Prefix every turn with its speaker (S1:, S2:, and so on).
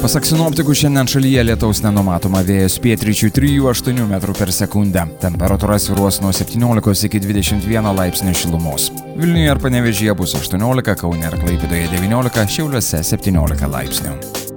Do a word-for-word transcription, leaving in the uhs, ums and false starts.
S1: Pasak sinoptikų, šiandien šalyje lietaus nenumatoma, vėjas pietryčių trijų aštuonių metrų per sekundę. Temperatūra svyruos nuo septyniolikos iki dvidešimt vieno laipsnio šilumos. Vilniuje ir Panevėžyje bus aštuoniolika, Kaune ir Klaipėdoje devyniolika, Šiauliuose septyniolika laipsnių.